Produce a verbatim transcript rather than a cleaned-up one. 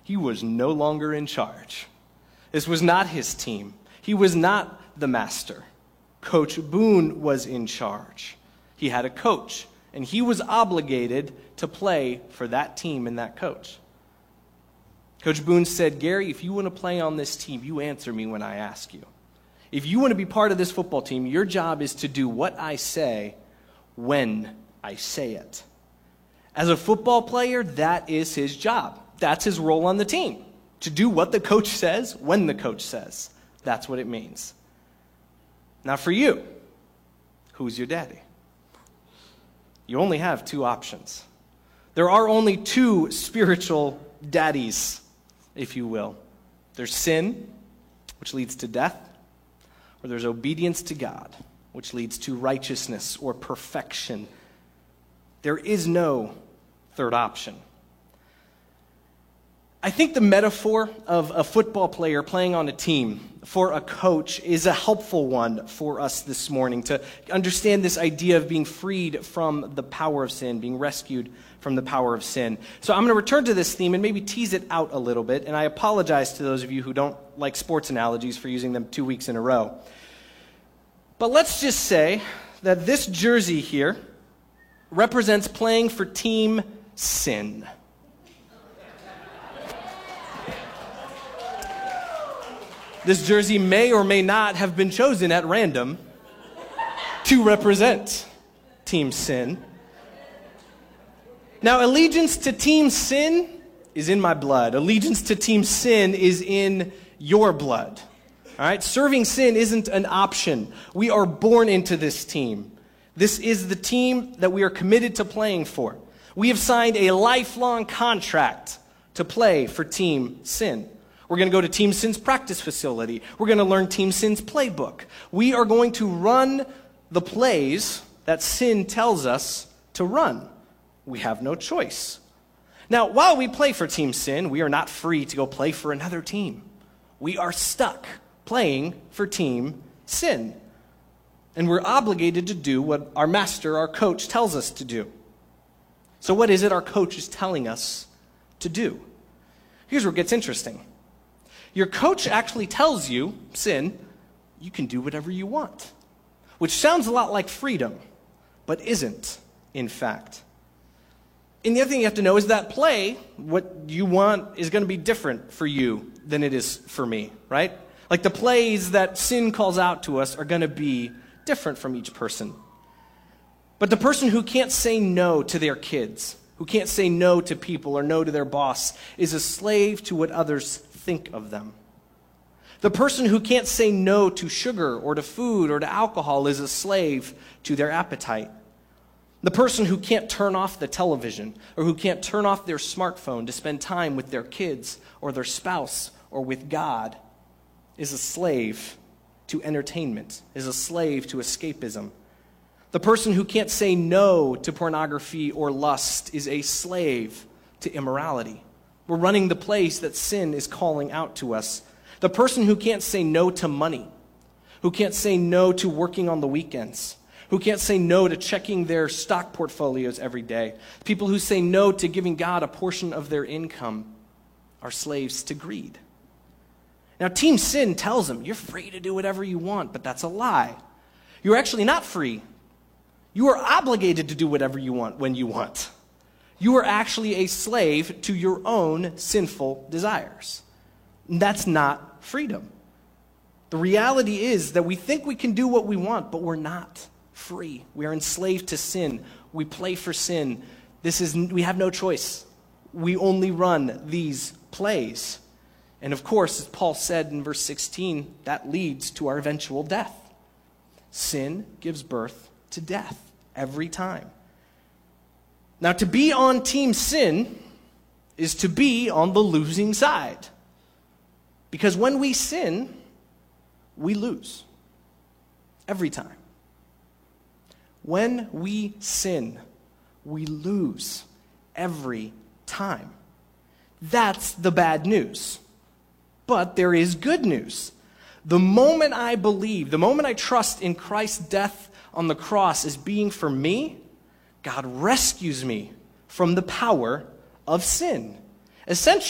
he was no longer in charge. This was not his team. He was not the master. Coach Boone was in charge. He had a coach, and he was obligated to play for that team and that coach. Coach Boone said, Gary, if you want to play on this team, you answer me when I ask you. If you want to be part of this football team, your job is to do what I say when I say it. As a football player, that is his job. That's his role on the team, to do what the coach says when the coach says. That's what it means. Now for you, who's your daddy? You only have two options. There are only two spiritual daddies, if you will. There's sin, which leads to death, or there's obedience to God, which leads to righteousness or perfection. There is no third option. I think the metaphor of a football player playing on a team for a coach is a helpful one for us this morning to understand this idea of being freed from the power of sin, being rescued from the power of sin. So I'm going to return to this theme and maybe tease it out a little bit, and I apologize to those of you who don't like sports analogies for using them two weeks in a row. But let's just say that this jersey here represents playing for Team Sin. This jersey may or may not have been chosen at random to represent Team Sin. Now, allegiance to Team Sin is in my blood. Allegiance to Team Sin is in your blood. All right? Serving sin isn't an option. We are born into this team. This is the team that we are committed to playing for. We have signed a lifelong contract to play for Team Sin. We're going to go to Team Sin's practice facility. We're going to learn Team Sin's playbook. We are going to run the plays that sin tells us to run. We have no choice. Now, while we play for Team Sin, we are not free to go play for another team. We are stuck playing for Team Sin. And we're obligated to do what our master, our coach, tells us to do. So what is it our coach is telling us to do? Here's where it gets interesting. Your coach actually tells you, sin, you can do whatever you want, which sounds a lot like freedom, but isn't, in fact. And the other thing you have to know is that play, what you want, is going to be different for you than it is for me, right? Like the plays that sin calls out to us are going to be different from each person. But the person who can't say no to their kids, who can't say no to people or no to their boss, is a slave to what others think of them. The person who can't say no to sugar or to food or to alcohol is a slave to their appetite. The person who can't turn off the television or who can't turn off their smartphone to spend time with their kids or their spouse or with God is a slave to entertainment, is a slave to escapism. The person who can't say no to pornography or lust is a slave to immorality. We're running the place that sin is calling out to us. The person who can't say no to money, who can't say no to working on the weekends, who can't say no to checking their stock portfolios every day, people who say no to giving God a portion of their income are slaves to greed. Now, Team Sin tells them, you're free to do whatever you want, but that's a lie. You're actually not free. You are obligated to do whatever you want when you want. You are actually a slave to your own sinful desires. And that's not freedom. The reality is that we think we can do what we want, but we're not free. We are enslaved to sin. We play for sin. This is, we have no choice. We only run these plays. And of course, as Paul said in verse sixteen, that leads to our eventual death. Sin gives birth to death every time. Now, to be on Team Sin is to be on the losing side. Because when we sin, we lose. Every time. When we sin, we lose every time. That's the bad news. But there is good news. The moment I believe, the moment I trust in Christ's death on the cross as being for me, God rescues me from the power of sin. Essentially,